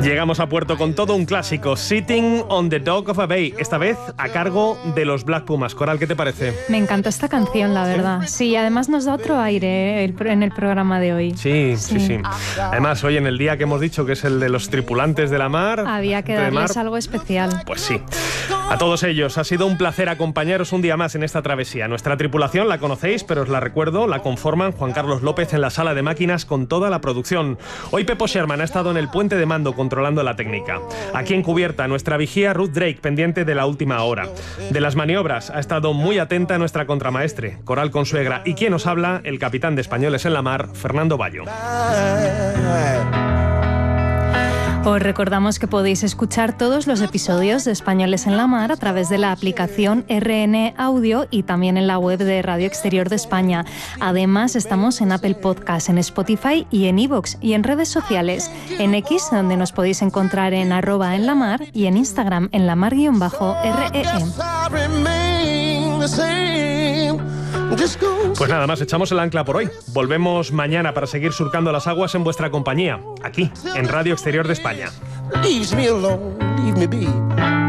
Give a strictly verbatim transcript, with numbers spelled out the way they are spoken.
Llegamos a puerto con todo un clásico, Sitting on the Dock of a Bay, esta vez a cargo de los Black Pumas. Coral, ¿qué te parece? Me encanta esta canción, la verdad. Sí, además nos da otro aire el, en el programa de hoy. Sí, sí, sí, sí. Además, hoy en el día que hemos dicho que es el de los tripulantes de la mar... Había que darles algo especial. Pues sí. A todos ellos, ha sido un placer acompañaros un día más en esta travesía. Nuestra tripulación la conocéis, pero os la recuerdo, la conforman Juan Carlos López en la sala de máquinas con toda la producción. Hoy Pepo Sherman ha estado en el puente de mando controlando la técnica. Aquí en cubierta, nuestra vigía Ruth Drake, pendiente de la última hora. De las maniobras ha estado muy atenta nuestra contramaestre, Coral Consuegra, y quien os habla, el capitán de Españoles en la Mar, Fernando Bayo. Os recordamos que podéis escuchar todos los episodios de Españoles en la Mar a través de la aplicación R N Audio y también en la web de Radio Exterior de España. Además, estamos en Apple Podcast, en Spotify y en iVoox, y en redes sociales, en X, donde nos podéis encontrar en arroba en la mar, y en Instagram en la mar guión bajo R E E. Pues nada más, echamos el ancla por hoy. Volvemos mañana para seguir surcando las aguas en vuestra compañía, aquí, en Radio Exterior de España. Leave me alone, leave me be.